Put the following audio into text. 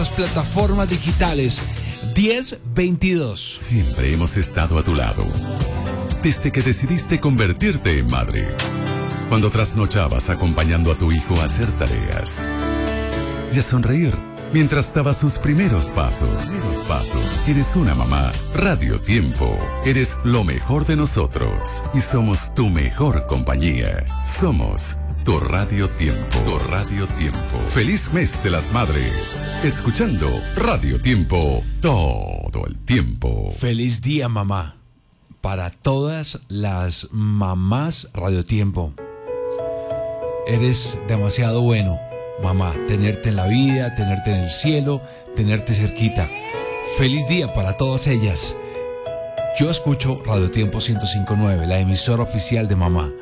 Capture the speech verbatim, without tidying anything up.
las plataformas digitales. diez veintidós. Siempre hemos estado a tu lado. Desde que decidiste convertirte en madre. Cuando trasnochabas acompañando a tu hijo a hacer tareas. Y a sonreír mientras daba sus primeros pasos. Primeros pasos. Eres una mamá. Radio Tiempo. Eres lo mejor de nosotros. Y somos tu mejor compañía. Somos tu Radio Tiempo. Tu Radio Tiempo. Feliz mes de las madres. Escuchando Radio Tiempo todo el tiempo. Feliz día, mamá. Para todas las mamás Radio Tiempo. Eres demasiado bueno, mamá. Tenerte en la vida, tenerte en el cielo, tenerte cerquita. Feliz día para todas ellas. Yo escucho Radio Tiempo ciento cinco punto nueve, la emisora oficial de mamá.